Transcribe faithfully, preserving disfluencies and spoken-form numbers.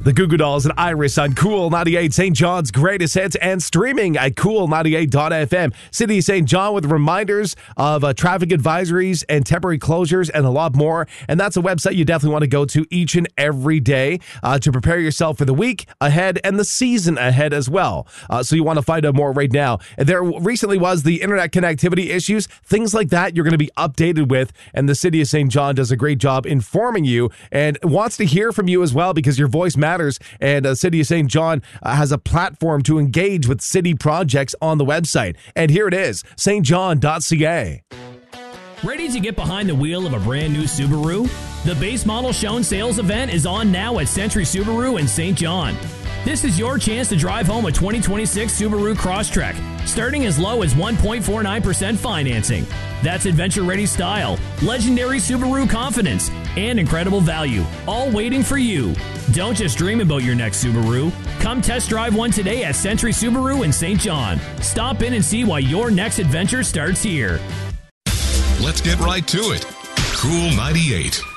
The Goo Goo Dolls and Iris on Cool ninety-eight, Saint John's greatest hits, and streaming at cool ninety-eight dot f m. City of Saint John with reminders of uh, traffic advisories and temporary closures and a lot more. And that's a website you definitely want to go to each and every day uh, to prepare yourself for the week ahead and the season ahead as well. Uh, so you want to find out more right now. There recently was the internet connectivity issues, things like that you're going to be updated with. And the City of Saint John does a great job informing you and wants to hear from you as well because your voice matters. And uh, City of Saint John uh, has a platform to engage with city projects on the website. And here it is, s t john dot c a. Ready to get behind the wheel of a brand new Subaru? The base model shown sales event is on now at Century Subaru in Saint John. This is your chance to drive home a twenty twenty-six Subaru Crosstrek, starting as low as one point four nine percent financing. That's adventure-ready style, legendary Subaru confidence, and incredible value, all waiting for you. Don't just dream about your next Subaru. Come test drive one today at Century Subaru in Saint John. Stop in and see why your next adventure starts here. Let's get right to it. Cool ninety-eight.